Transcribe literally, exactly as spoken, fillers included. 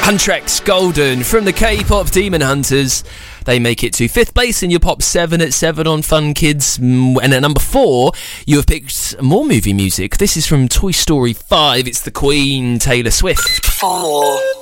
Huntrix Golden from the K-pop Demon Hunters. They make it to fifth place in your Pop seven at seven on Fun Kids. And at number four, you have picked more movie music. This is from Toy Story five. It's the Queen, Taylor Swift. Four.